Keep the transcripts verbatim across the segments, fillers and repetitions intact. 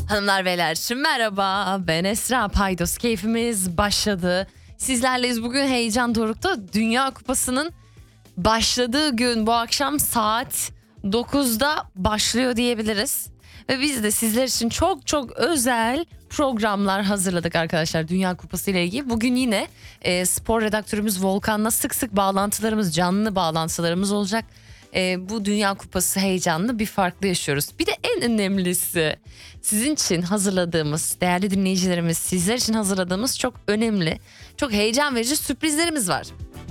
Hanımlar beyler merhaba, ben Esra. Paydos keyfimiz başladı. Sizlerleyiz bugün. Heyecan dorukta. Dünya Kupası'nın başladığı gün bu akşam saat dokuzda başlıyor diyebiliriz. Ve biz de sizler için çok çok özel programlar hazırladık arkadaşlar Dünya Kupası ile ilgili. Bugün yine e, spor redaktörümüz Volkan'la sık sık bağlantılarımız, canlı bağlantılarımız olacak. E, bu Dünya Kupası heyecanını bir farklı yaşıyoruz. Bir de en önemlisi sizin için hazırladığımız, değerli dinleyicilerimiz, sizler için hazırladığımız çok önemli, çok heyecan verici sürprizlerimiz var.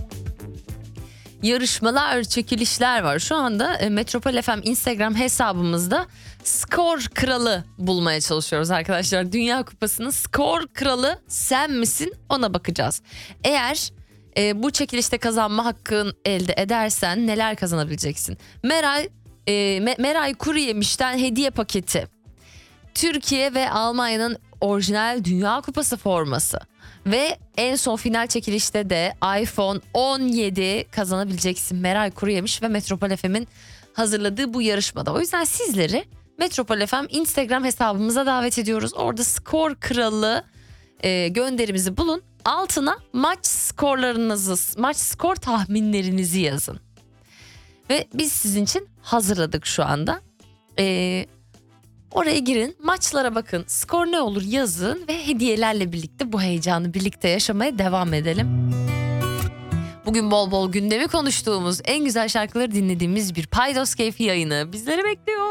Yarışmalar, çekilişler var. Şu anda e, Metropol F M Instagram hesabımızda skor kralı bulmaya çalışıyoruz arkadaşlar. Dünya Kupası'nın skor kralı sen misin, ona bakacağız. Eğer e, bu çekilişte kazanma hakkın elde edersen neler kazanabileceksin? Meray, e, Me- Meray Kuruyemiş'ten hediye paketi. Türkiye ve Almanya'nın orijinal Dünya Kupası forması. Ve en son final çekilişte de iPhone on yedi kazanabileceksin. Meray Kuruyemiş ve Metropol F M'in hazırladığı bu yarışmada. O yüzden sizleri Metropol F M Instagram hesabımıza davet ediyoruz. Orada skor kralı e, gönderimizi bulun. Altına maç skorlarınızı, maç skor tahminlerinizi yazın. Ve biz sizin için hazırladık şu anda. Eee... Oraya girin, maçlara bakın, skor ne olur yazın ve hediyelerle birlikte bu heyecanı birlikte yaşamaya devam edelim. Bugün bol bol gündemi konuştuğumuz, en güzel şarkıları dinlediğimiz bir Paydos Keyfi yayını bizleri bekliyor.